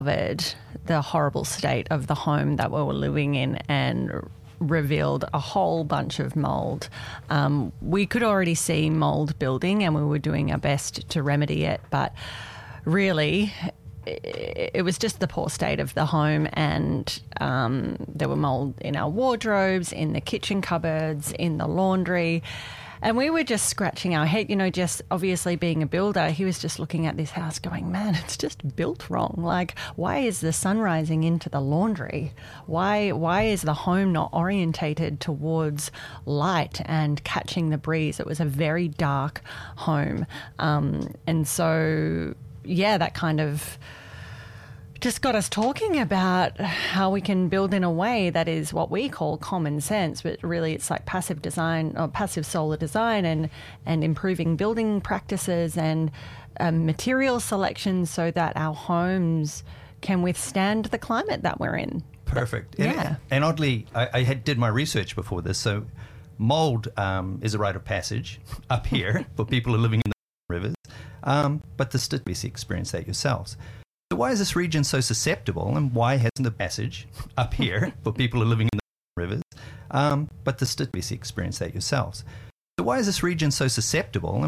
discovered the horrible state of the home that we were living in and revealed a whole bunch of mould. We could already see mould building and we were doing our best to remedy it, but really it was just the poor state of the home, and there were mould in our wardrobes, in the kitchen cupboards, in the laundry. And we were just scratching our head, just obviously being a builder, he was just looking at this house going, man, it's just built wrong. Like, why is the sun rising into the laundry? Why is the home not orientated towards light and catching the breeze? It was a very dark home. And so, yeah, that kind of just got us talking about how we can build in a way that is what we call common sense, but really it's like passive design or passive solar design and improving building practices and material selection so that our homes can withstand the climate that we're in. Perfect. Yeah. And oddly, I did my research before this, so mould is a rite of passage up here for people who are living in the rivers, but the statistics experience that yourselves. So why is this region so susceptible, and why hasn't the passage up here for people who are living in the rivers, but the statistics experience that yourselves? So why is this region so susceptible, and